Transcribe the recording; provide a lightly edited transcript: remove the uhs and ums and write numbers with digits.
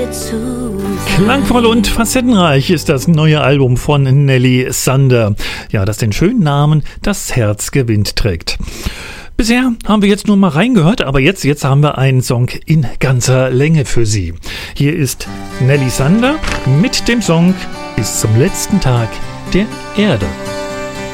Klangvoll und facettenreich ist das neue Album von Nelly Sander. Ja, das den schönen Namen Das Herz gewinnt trägt. Bisher haben wir jetzt nur mal reingehört, aber jetzt haben wir einen Song in ganzer Länge für Sie. Hier ist Nelly Sander mit dem Song Bis zum letzten Tag der Erde.